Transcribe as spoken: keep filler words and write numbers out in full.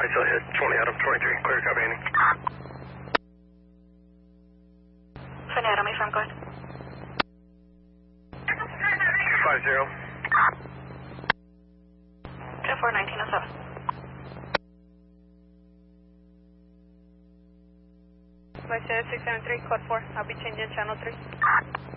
I still hit twenty out of twenty-three. Clear, copy, Andy. twenty Adam, A firm, go ahead. two five zero. two four nineteen oh seven. My six seven three, code four. I'll be changing channel three.